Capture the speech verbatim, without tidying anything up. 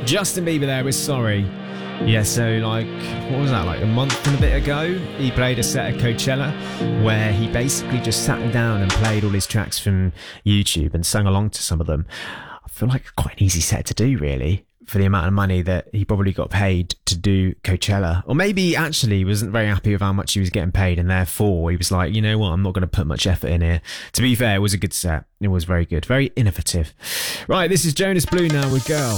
Justin Bieber there with Sorry. Yeah, so like, what was that, like a month and a bit ago, he played a set at Coachella where he basically just sat down and played all his tracks from YouTube and sung along to some of them. I feel like quite an easy set to do, really, for the amount of money that he probably got paid to do Coachella. Or maybe he actually wasn't very happy with how much he was getting paid, and therefore he was like, you know what, I'm not going to put much effort in here. To be fair, it was a good set. It was very good, very innovative. Right, this is Jonas Blue now with Girl.